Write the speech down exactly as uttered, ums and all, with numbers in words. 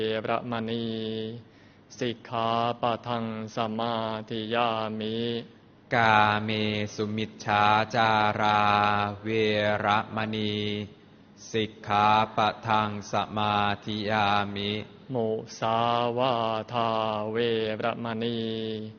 ระมณีสิกขาปะทังสมาธิยามิกาเมสุมิจฉาจาราเวระมณีสิกขาปะทังสมาธิยามิมุสาวาทาเวระมณี